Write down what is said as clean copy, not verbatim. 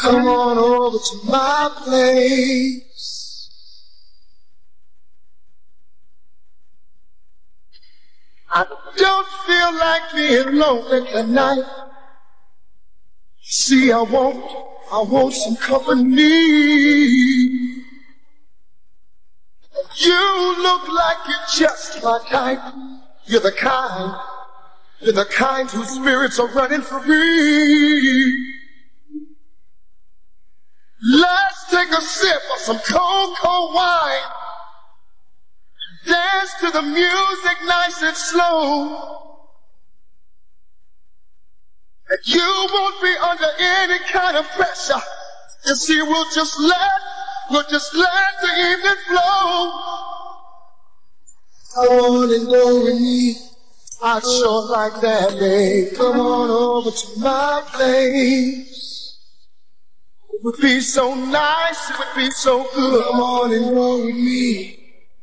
Come on over to my place. I don't feel like being lonely tonight. See, I want some company. You look like you're just my type. You're the kind whose spirits are running free. Let's take a sip of some cold, cold wine. Dance to the music nice and slow. And you won't be under any kind of pressure. You see, we'll just let the evening flow. Come on and go with me. I'd sure like that, babe. Come on over to my place. It would be so nice, it would be so good. Come on and go with me.